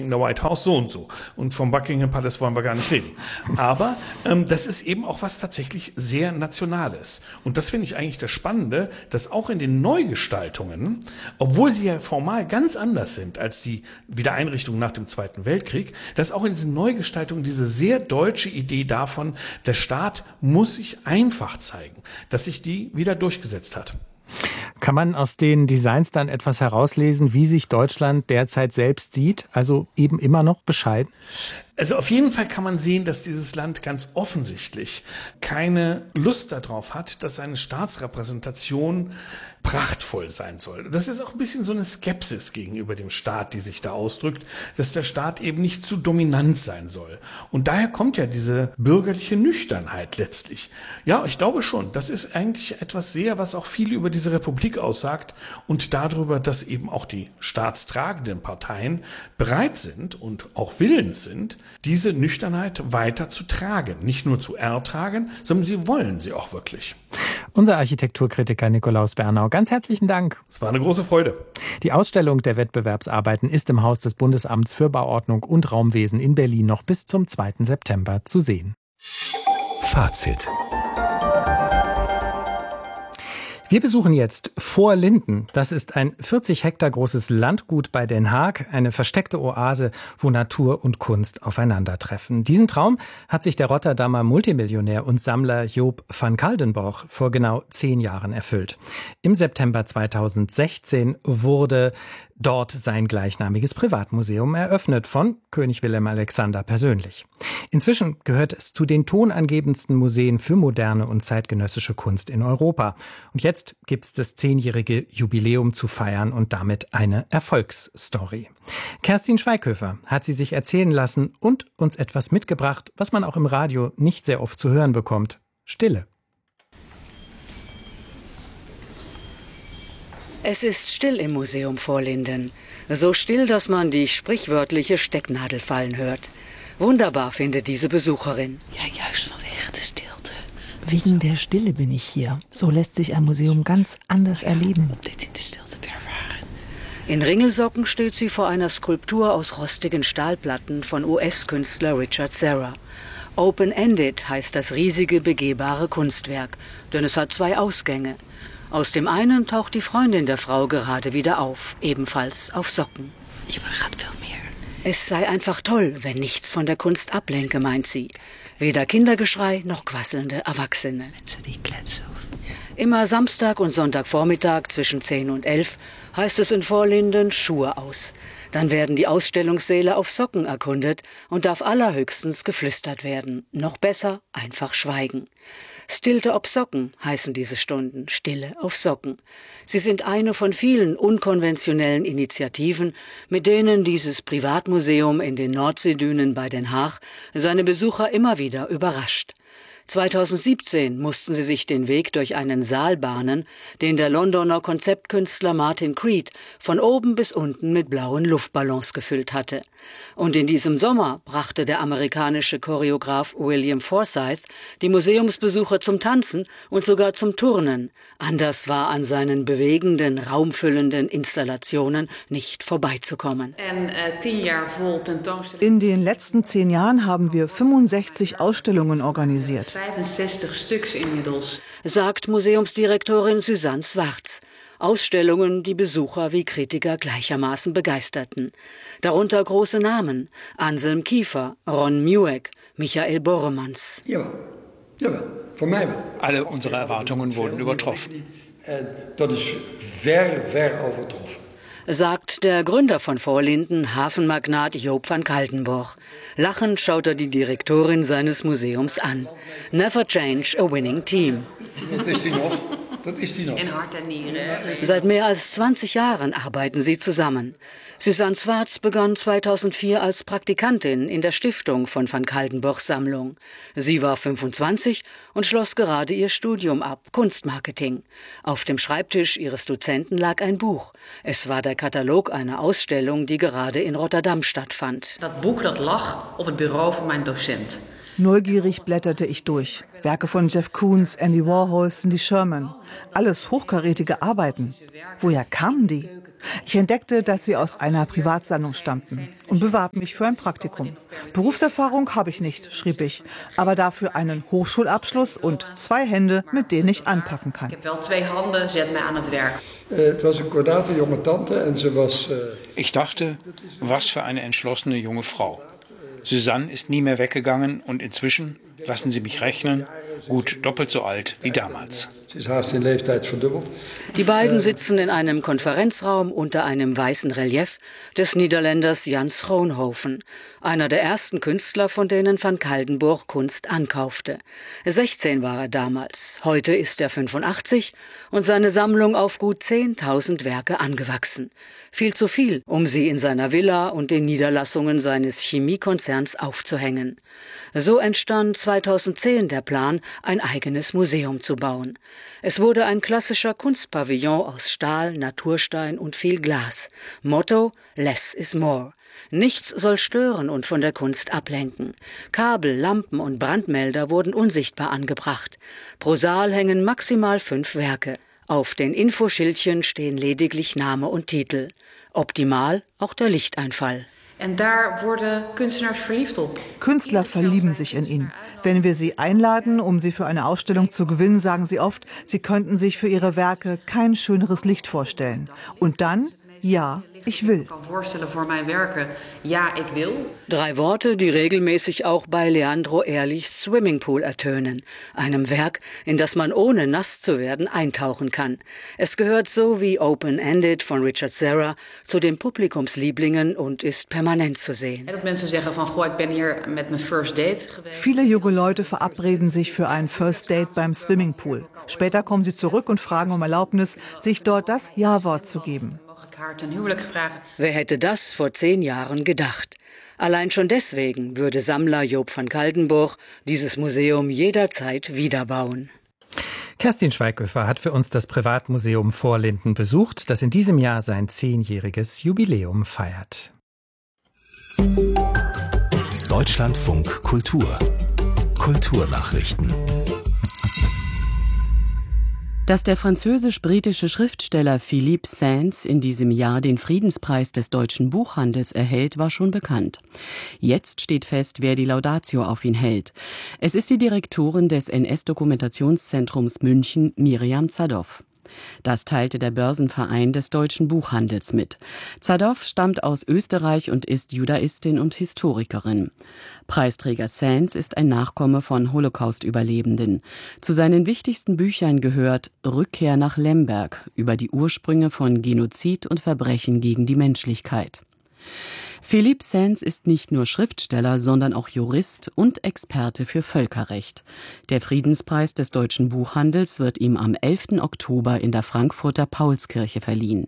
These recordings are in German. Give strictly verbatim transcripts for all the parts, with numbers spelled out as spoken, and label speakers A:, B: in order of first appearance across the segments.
A: in der White House so und so. Und vom Buckingham Palace wollen wir gar nicht reden. Aber ähm, das ist eben auch was tatsächlich sehr Nationales. Und das finde ich eigentlich das Spannende, dass auch in den Neugestaltungen, obwohl sie ja formal ganz anders sind als die Wiedereinrichtung nach dem Zweiten Weltkrieg, dass auch in diesen Neugestaltungen diese sehr deutsche Idee davon, der Staat muss sich einfach zeigen, dass sich die wieder durchgesetzt hat.
B: Kann man aus den Designs dann etwas herauslesen, wie sich Deutschland derzeit selbst sieht? Also eben immer noch bescheiden?
A: Also auf jeden Fall kann man sehen, dass dieses Land ganz offensichtlich keine Lust darauf hat, dass seine Staatsrepräsentation prachtvoll sein soll. Das ist auch ein bisschen so eine Skepsis gegenüber dem Staat, die sich da ausdrückt, dass der Staat eben nicht zu dominant sein soll. Und daher kommt ja diese bürgerliche Nüchternheit letztlich. Ja, ich glaube schon, das ist eigentlich etwas sehr, was auch viel über diese Republik aussagt und darüber, dass eben auch die staatstragenden Parteien bereit sind und auch willens sind, diese Nüchternheit weiter zu tragen. Nicht nur zu ertragen, sondern sie wollen sie auch wirklich.
B: Unser Architekturkritiker Nikolaus Bernau, ganz herzlichen Dank.
A: Es war eine große Freude.
B: Die Ausstellung der Wettbewerbsarbeiten ist im Haus des Bundesamts für Bauordnung und Raumwesen in Berlin noch bis zum zweiten September zu sehen.
C: Fazit.
B: Wir besuchen jetzt Voorlinden. Das ist ein vierzig Hektar großes Landgut bei Den Haag, eine versteckte Oase, wo Natur und Kunst aufeinandertreffen. Diesen Traum hat sich der Rotterdamer Multimillionär und Sammler Joop van Kaldenborch vor genau zehn Jahren erfüllt. Im September zweitausendsechzehn wurde dort sein gleichnamiges Privatmuseum eröffnet von König Willem Alexander persönlich. Inzwischen gehört es zu den tonangebendsten Museen für moderne und zeitgenössische Kunst in Europa. Und jetzt gibt es das zehnjährige Jubiläum zu feiern und damit eine Erfolgsstory. Kerstin Schweighöfer hat sie sich erzählen lassen und uns etwas mitgebracht, was man auch im Radio nicht sehr oft zu hören bekommt: Stille.
D: Es ist still im Museum Voorlinden. So still, dass man die sprichwörtliche Stecknadel fallen hört. Wunderbar findet diese Besucherin.
E: Ja, juist vanwege de stilte.
F: Wegen der Stille bin ich hier. So lässt sich ein Museum ganz anders erleben.
E: Om dit in de stilte te ervaren.
D: In Ringelsocken steht sie vor einer Skulptur aus rostigen Stahlplatten von U S-Künstler Richard Serra. Open-ended heißt das riesige, begehbare Kunstwerk, denn es hat zwei Ausgänge. Aus dem einen taucht die Freundin der Frau gerade wieder auf, ebenfalls auf Socken.
E: Je gaat veel meer.
D: Es sei einfach toll, wenn nichts von der Kunst ablenke, meint sie. Weder Kindergeschrei noch quasselnde Erwachsene.
E: Mensen die kletsen.
D: Immer Samstag und Sonntagvormittag zwischen zehn und elf heißt es in Voorlinden Schuhe aus. Dann werden die Ausstellungssäle auf Socken erkundet und darf allerhöchstens geflüstert werden. Noch besser, einfach schweigen. Stilte op Socken heißen diese Stunden, Stille auf Socken. Sie sind eine von vielen unkonventionellen Initiativen, mit denen dieses Privatmuseum in den Nordseedünen bei Den Haag seine Besucher immer wieder überrascht. zweitausendsiebzehn mussten sie sich den Weg durch einen Saal bahnen, den der Londoner Konzeptkünstler Martin Creed von oben bis unten mit blauen Luftballons gefüllt hatte. Und in diesem Sommer brachte der amerikanische Choreograf William Forsythe die Museumsbesucher zum Tanzen und sogar zum Turnen. Anders war an seinen bewegenden, raumfüllenden Installationen nicht vorbeizukommen.
F: In den letzten zehn Jahren haben wir fünfundsechzig Ausstellungen organisiert,
D: sagt Museumsdirektorin Susanne Swartz. Ausstellungen, die Besucher wie Kritiker gleichermaßen begeisterten. Darunter große Namen: Anselm Kiefer, Ron Mueck, Michael Boremans.
G: Jawel, jawel, voor mij wel.
H: Alle unsere Erwartungen wurden übertroffen.
G: Dat is ver, ver overtroffen.
D: Sagt der Gründer von Voorlinden, Hafenmagnat Joop van Kaldenborch. Lachend schaut er die Direktorin seines Museums an. Never change a winning team.
G: Dat is die nog. Dat is die noch.
E: In hart en nieren.
D: Seit mehr als zwanzig Jahren arbeiten sie zusammen. Susanne Swartz begann zweitausendvier als Praktikantin in der Stiftung von van Kaldenborchs Sammlung. Sie war fünfundzwanzig und schloss gerade ihr Studium ab, Kunstmarketing. Auf dem Schreibtisch ihres Dozenten lag ein Buch. Es war der Katalog einer Ausstellung, die gerade in Rotterdam stattfand.
E: Dat boek dat lag op het bureau van mijn docent.
F: Neugierig blätterte ich durch. Werke von Jeff Koons, Andy Warhol, Cindy Sherman. Alles hochkarätige Arbeiten. Woher kamen die?
I: Ich entdeckte, dass sie aus einer Privatsammlung stammten und bewarb mich für ein Praktikum. Berufserfahrung habe ich nicht, schrieb ich, aber dafür einen Hochschulabschluss und zwei Hände, mit denen ich anpacken kann.
E: Ik heb wel twee handen, zet mij aan het werk.
G: Het was een kordate jonge tante en ze was...
H: Ich dachte, was für eine entschlossene junge Frau. Suzanne ist nie mehr weggegangen und inzwischen, lassen Sie mich rechnen, gut doppelt so alt wie damals.
G: Sie ist haast in leeftijd verdubbeld.
D: Die beiden sitzen in einem Konferenzraum unter einem weißen Relief des Niederländers Jan Schroonhoven, einer der ersten Künstler, von denen van Kaldenborch Kunst ankaufte. sechzehn war er damals, heute ist er fünfundachtzig und seine Sammlung auf gut zehntausend Werke angewachsen. Viel zu viel, um sie in seiner Villa und den Niederlassungen seines Chemiekonzerns aufzuhängen. So entstand zweitausendzehn der Plan, ein eigenes Museum zu bauen. Es wurde ein klassischer Kunstpavillon aus Stahl, Naturstein und viel Glas. Motto: Less is more. Nichts soll stören und von der Kunst ablenken. Kabel, Lampen und Brandmelder wurden unsichtbar angebracht. Pro Saal hängen maximal fünf Werke. Auf den Infoschildchen stehen lediglich Name und Titel. Optimal auch der Lichteinfall.
E: En daar worden kunstenaars verliefd op.
I: Künstler verlieben sich in ihn. Wenn wir sie einladen, um sie für eine Ausstellung zu gewinnen, sagen sie oft, sie könnten sich für ihre Werke kein schöneres Licht vorstellen. Und dann, ja, ich will.
D: Drei Worte, die regelmäßig auch bei Leandro Ehrlichs Swimmingpool ertönen. Einem Werk, in das man ohne nass zu werden eintauchen kann. Es gehört so wie Open-Ended von Richard Serra zu den Publikumslieblingen und ist permanent zu sehen.
I: Viele junge Leute verabreden sich für ein First Date beim Swimmingpool. Später kommen sie zurück und fragen um Erlaubnis, sich dort das Ja-Wort zu geben.
D: Wer hätte das vor zehn Jahren gedacht? Allein schon deswegen würde Sammler Joop van Kaldenborch dieses Museum jederzeit wiederbauen.
B: Kerstin Schweighöfer hat für uns das Privatmuseum Vorlinden besucht, das in diesem Jahr sein zehnjähriges Jubiläum feiert.
C: Deutschlandfunk Kultur. Kulturnachrichten.
J: Dass der französisch-britische Schriftsteller Philippe Sands in diesem Jahr den Friedenspreis des deutschen Buchhandels erhält, war schon bekannt. Jetzt steht fest, wer die Laudatio auf ihn hält. Es ist die Direktorin des N S-Dokumentationszentrums München, Miriam Zadov. Das teilte der Börsenverein des deutschen Buchhandels mit. Zadov stammt aus Österreich und ist Judaistin und Historikerin. Preisträger Sands ist ein Nachkomme von Holocaust-Überlebenden. Zu seinen wichtigsten Büchern gehört Rückkehr nach Lemberg über die Ursprünge von Genozid und Verbrechen gegen die Menschlichkeit. Philippe Sands ist nicht nur Schriftsteller, sondern auch Jurist und Experte für Völkerrecht. Der Friedenspreis des deutschen Buchhandels wird ihm am elften Oktober in der Frankfurter Paulskirche verliehen.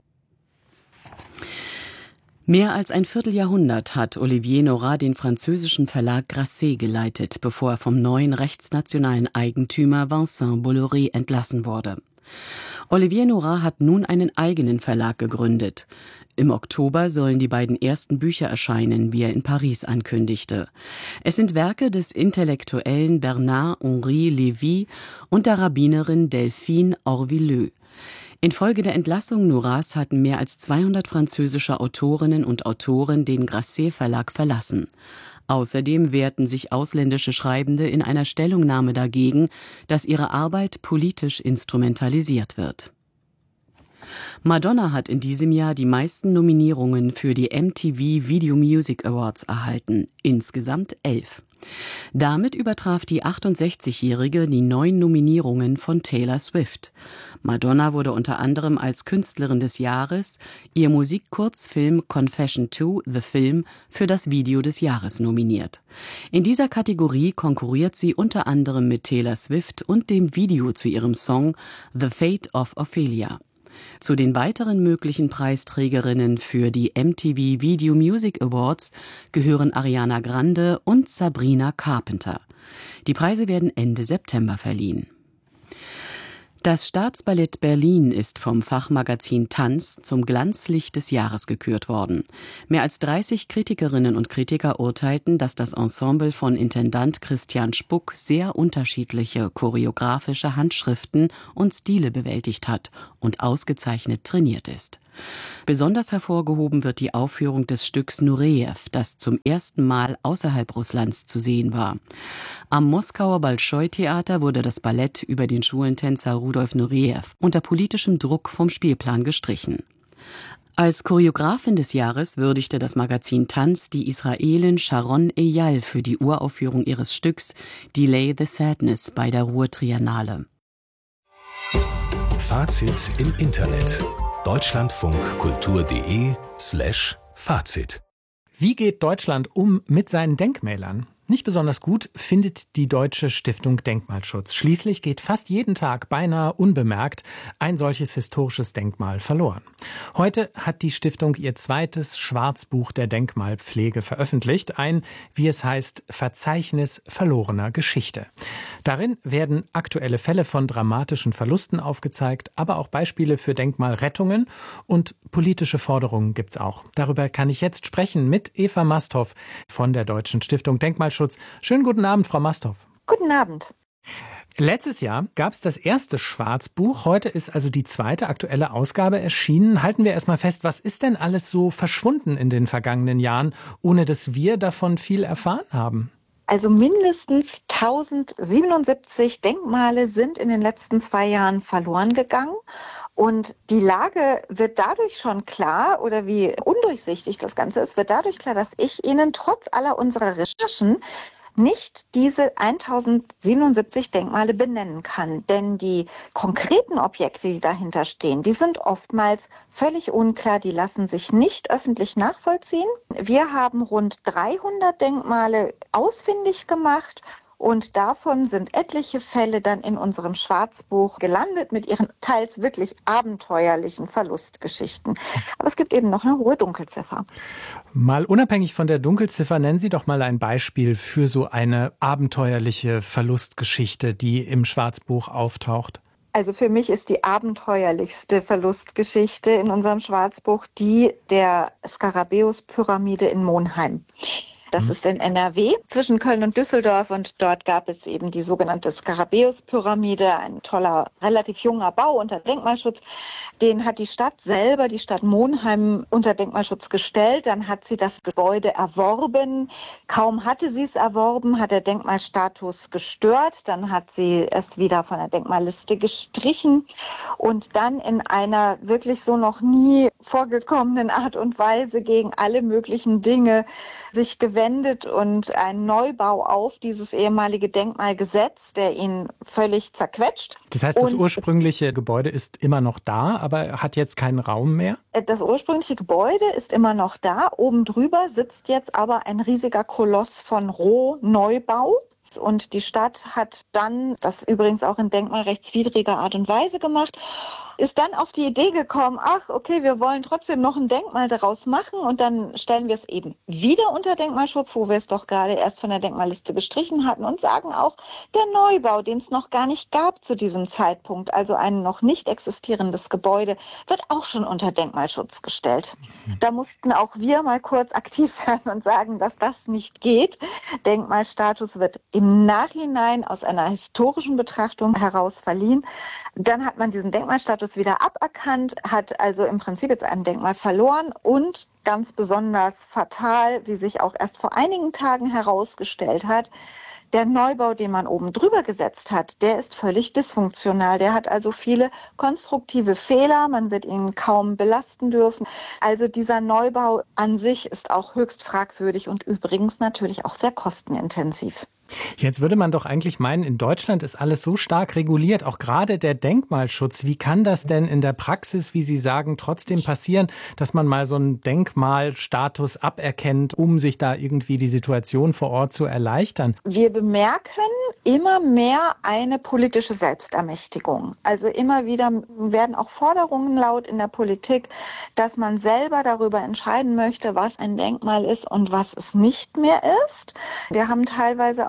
J: Mehr als ein Vierteljahrhundert hat Olivier Nora den französischen Verlag Grasset geleitet, bevor er vom neuen rechtsnationalen Eigentümer Vincent Bolloré entlassen wurde. Olivier Nora hat nun einen eigenen Verlag gegründet. Im Oktober sollen die beiden ersten Bücher erscheinen, wie er in Paris ankündigte. Es sind Werke des Intellektuellen Bernard-Henri Lévy und der Rabbinerin Delphine Orvilleux. Infolge der Entlassung Noras hatten mehr als zweihundert französische Autorinnen und Autoren den Grasset-Verlag verlassen. Außerdem wehrten sich ausländische Schreibende in einer Stellungnahme dagegen, dass ihre Arbeit politisch instrumentalisiert wird. Madonna hat in diesem Jahr die meisten Nominierungen für die M T V Video Music Awards erhalten, insgesamt elf. Damit übertraf die achtundsechzigjährige die neun Nominierungen von Taylor Swift. Madonna wurde unter anderem als Künstlerin des Jahres, ihr Musikkurzfilm Confession two, The Film, für das Video des Jahres nominiert. In dieser Kategorie konkurriert sie unter anderem mit Taylor Swift und dem Video zu ihrem Song The Fate of Ophelia. Zu den weiteren möglichen Preisträgerinnen für die M T V Video Music Awards gehören Ariana Grande und Sabrina Carpenter. Die Preise werden Ende September verliehen. Das Staatsballett Berlin ist vom Fachmagazin Tanz zum Glanzlicht des Jahres gekürt worden. Mehr als dreißig Kritikerinnen und Kritiker urteilten, dass das Ensemble von Intendant Christian Spuck sehr unterschiedliche choreografische Handschriften und Stile bewältigt hat und ausgezeichnet trainiert ist. Besonders hervorgehoben wird die Aufführung des Stücks Nureyev, das zum ersten Mal außerhalb Russlands zu sehen war. Am Moskauer Bolschoi-Theater wurde das Ballett über den Schulentänzer Rudolf Nureyev unter politischem Druck vom Spielplan gestrichen. Als Choreografin des Jahres würdigte das Magazin Tanz die Israelin Sharon Eyal für die Uraufführung ihres Stücks Delay the Sadness bei der Ruhr-Triennale.
C: Fazit im Internet. deutschlandfunkkultur.de slash Fazit.
B: Wie geht Deutschland um mit seinen Denkmälern? Nicht besonders gut findet die Deutsche Stiftung Denkmalschutz. Schließlich geht fast jeden Tag beinahe unbemerkt ein solches historisches Denkmal verloren. Heute hat die Stiftung ihr zweites Schwarzbuch der Denkmalpflege veröffentlicht, ein, wie es heißt, Verzeichnis verlorener Geschichte. Darin werden aktuelle Fälle von dramatischen Verlusten aufgezeigt, aber auch Beispiele für Denkmalrettungen und politische Forderungen gibt's auch. Darüber kann ich jetzt sprechen mit Eva Masthoff von der Deutschen Stiftung Denkmalschutz. Schönen guten Abend, Frau Masthoff.
K: Guten Abend.
B: Letztes Jahr gab es das erste Schwarzbuch. Heute ist also die zweite aktuelle Ausgabe erschienen. Halten wir erstmal fest, was ist denn alles so verschwunden in den vergangenen Jahren, ohne dass wir davon viel erfahren haben?
K: Also mindestens tausendsiebenundsiebzig Denkmale sind in den letzten zwei Jahren verloren gegangen. Und die Lage wird dadurch schon klar, oder wie undurchsichtig das Ganze ist, wird dadurch klar, dass ich Ihnen trotz aller unserer Recherchen nicht diese tausendsiebenundsiebzig Denkmale benennen kann. Denn die konkreten Objekte, die dahinter stehen, die sind oftmals völlig unklar, die lassen sich nicht öffentlich nachvollziehen. Wir haben rund dreihundert Denkmale ausfindig gemacht. Und davon sind etliche Fälle dann in unserem Schwarzbuch gelandet mit ihren teils wirklich abenteuerlichen Verlustgeschichten. Aber es gibt eben noch eine hohe Dunkelziffer.
B: Mal unabhängig von der Dunkelziffer, nennen Sie doch mal ein Beispiel für so eine abenteuerliche Verlustgeschichte, die im Schwarzbuch auftaucht.
K: Also für mich ist die abenteuerlichste Verlustgeschichte in unserem Schwarzbuch die der Skarabäus-Pyramide in Monheim. Das ist in N R W zwischen Köln und Düsseldorf und dort gab es eben die sogenannte Skarabäus-Pyramide, ein toller, relativ junger Bau unter Denkmalschutz. Den hat die Stadt selber, die Stadt Monheim, unter Denkmalschutz gestellt. Dann hat sie das Gebäude erworben. Kaum hatte sie es erworben, hat der Denkmalstatus gestört. Dann hat sie es wieder von der Denkmalliste gestrichen und dann in einer wirklich so noch nie vorgekommenen Art und Weise gegen alle möglichen Dinge sich gewendet und einen Neubau auf dieses ehemalige Denkmal gesetzt, der ihn völlig zerquetscht.
B: Das heißt, das
K: und
B: ursprüngliche Gebäude ist immer noch da, aber hat jetzt keinen Raum mehr?
K: Das ursprüngliche Gebäude ist immer noch da. Oben drüber sitzt jetzt aber ein riesiger Koloss von Rohneubau. Und die Stadt hat dann, das übrigens auch in denkmalrechtswidriger Art und Weise gemacht, ist dann auf die Idee gekommen, ach, okay, wir wollen trotzdem noch ein Denkmal daraus machen und dann stellen wir es eben wieder unter Denkmalschutz, wo wir es doch gerade erst von der Denkmalliste gestrichen hatten und sagen auch, der Neubau, den es noch gar nicht gab zu diesem Zeitpunkt, also ein noch nicht existierendes Gebäude, wird auch schon unter Denkmalschutz gestellt. Mhm. Da mussten auch wir mal kurz aktiv werden und sagen, dass das nicht geht. Denkmalstatus wird im Nachhinein aus einer historischen Betrachtung heraus verliehen. Dann hat man diesen Denkmalstatus wieder aberkannt, hat also im Prinzip jetzt ein Denkmal verloren und ganz besonders fatal, wie sich auch erst vor einigen Tagen herausgestellt hat, der Neubau, den man oben drüber gesetzt hat, der ist völlig dysfunktional. Der hat also viele konstruktive Fehler, man wird ihn kaum belasten dürfen. Also dieser Neubau an sich ist auch höchst fragwürdig und übrigens natürlich auch sehr kostenintensiv.
B: Jetzt würde man doch eigentlich meinen, in Deutschland ist alles so stark reguliert, auch gerade der Denkmalschutz. Wie kann das denn in der Praxis, wie Sie sagen, trotzdem passieren, dass man mal so einen Denkmalstatus aberkennt, um sich da irgendwie die Situation vor Ort zu erleichtern?
K: Wir bemerken immer mehr eine politische Selbstermächtigung. Also immer wieder werden auch Forderungen laut in der Politik, dass man selber darüber entscheiden möchte, was ein Denkmal ist und was es nicht mehr ist. Wir haben teilweise auch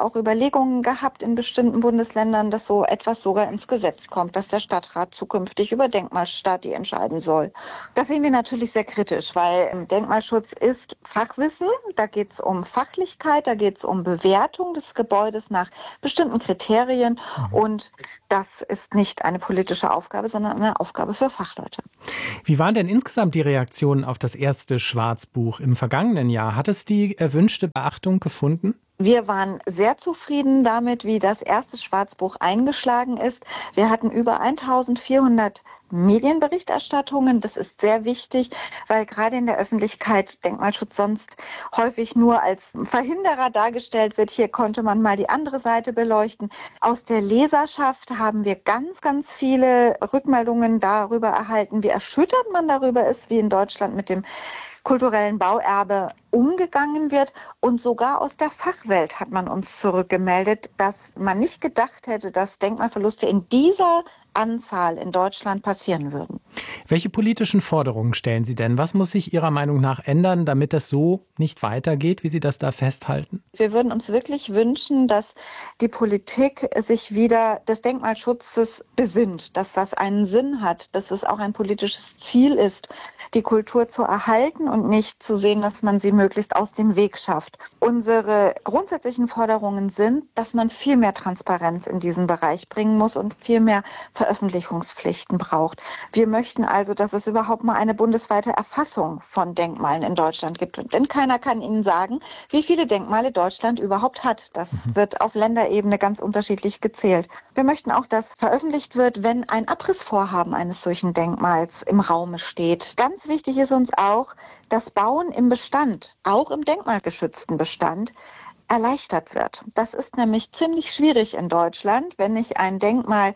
K: auch Überlegungen gehabt in bestimmten Bundesländern, dass so etwas sogar ins Gesetz kommt, dass der Stadtrat zukünftig über Denkmalstati entscheiden soll. Das sehen wir natürlich sehr kritisch, weil Denkmalschutz ist Fachwissen. Da geht es um Fachlichkeit, da geht es um Bewertung des Gebäudes nach bestimmten Kriterien. Und das ist nicht eine politische Aufgabe, sondern eine Aufgabe für Fachleute.
B: Wie waren denn insgesamt die Reaktionen auf das erste Schwarzbuch im vergangenen Jahr? Hat es die erwünschte Beachtung gefunden?
K: Wir waren sehr zufrieden damit, wie das erste Schwarzbuch eingeschlagen ist. Wir hatten über eintausendvierhundert Medienberichterstattungen. Das ist sehr wichtig, weil gerade in der Öffentlichkeit Denkmalschutz sonst häufig nur als Verhinderer dargestellt wird. Hier konnte man mal die andere Seite beleuchten. Aus der Leserschaft haben wir ganz, ganz viele Rückmeldungen darüber erhalten, wie erschüttert man darüber ist, wie in Deutschland mit dem kulturellen Bauerbe umgegangen wird. Und sogar aus der Fachwelt hat man uns zurückgemeldet, dass man nicht gedacht hätte, dass Denkmalverluste in dieser Anzahl in Deutschland passieren würden.
B: Welche politischen Forderungen stellen Sie denn? Was muss sich Ihrer Meinung nach ändern, damit das so nicht weitergeht, wie Sie das da festhalten?
K: Wir würden uns wirklich wünschen, dass die Politik sich wieder des Denkmalschutzes besinnt, dass das einen Sinn hat, dass es auch ein politisches Ziel ist, die Kultur zu erhalten und nicht zu sehen, dass man sie möglichst aus dem Weg schafft. Unsere grundsätzlichen Forderungen sind, dass man viel mehr Transparenz in diesen Bereich bringen muss und viel mehr Veröffentlichungspflichten braucht. Wir möchten also, dass es überhaupt mal eine bundesweite Erfassung von Denkmalen in Deutschland gibt. Denn keiner kann Ihnen sagen, wie viele Denkmale Deutschland überhaupt hat. Das wird auf Länderebene ganz unterschiedlich gezählt. Wir möchten auch, dass veröffentlicht wird, wenn ein Abrissvorhaben eines solchen Denkmals im Raume steht. Ganz wichtig ist uns auch, dass Bauen im Bestand, auch im denkmalgeschützten Bestand, erleichtert wird. Das ist nämlich ziemlich schwierig in Deutschland, wenn ich ein Denkmal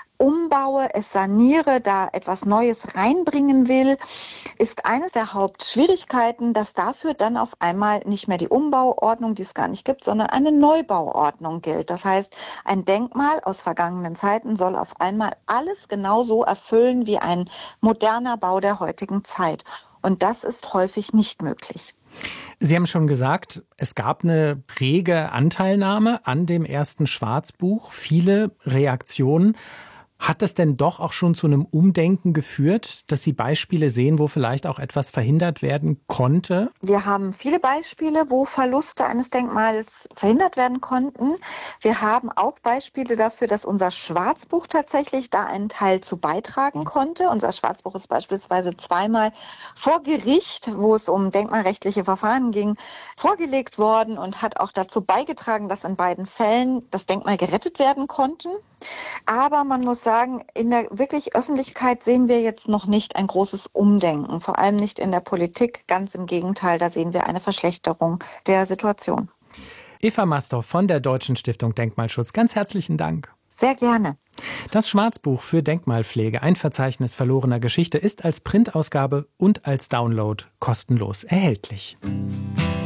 K: umbaue, es saniere, da etwas Neues reinbringen will, ist eines der Hauptschwierigkeiten, dass dafür dann auf einmal nicht mehr die Umbauordnung, die es gar nicht gibt, sondern eine Neubauordnung gilt. Das heißt, ein Denkmal aus vergangenen Zeiten soll auf einmal alles genauso erfüllen wie ein moderner Bau der heutigen Zeit. Und das ist häufig nicht möglich.
B: Sie haben schon gesagt, es gab eine rege Anteilnahme an dem ersten Schwarzbuch, viele Reaktionen. Hat das denn doch auch schon zu einem Umdenken geführt, dass Sie Beispiele sehen, wo vielleicht auch etwas verhindert werden konnte?
K: Wir haben viele Beispiele, wo Verluste eines Denkmals verhindert werden konnten. Wir haben auch Beispiele dafür, dass unser Schwarzbuch tatsächlich da einen Teil zu beitragen konnte. Unser Schwarzbuch ist beispielsweise zweimal vor Gericht, wo es um denkmalrechtliche Verfahren ging, vorgelegt worden und hat auch dazu beigetragen, dass in beiden Fällen das Denkmal gerettet werden konnte. Aber man muss sagen, in der wirklich Öffentlichkeit sehen wir jetzt noch nicht ein großes Umdenken, vor allem nicht in der Politik. Ganz im Gegenteil, da sehen wir eine Verschlechterung der Situation.
B: Eva Mastorf von der Deutschen Stiftung Denkmalschutz, ganz herzlichen Dank.
K: Sehr gerne.
B: Das Schwarzbuch für Denkmalpflege, ein Verzeichnis verlorener Geschichte, ist als Printausgabe und als Download kostenlos erhältlich.